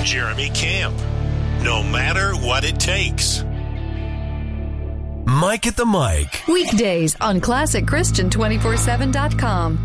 Jeremy Camp. No matter what it takes. Mike at the Mic. Weekdays on ClassicChristian247.com.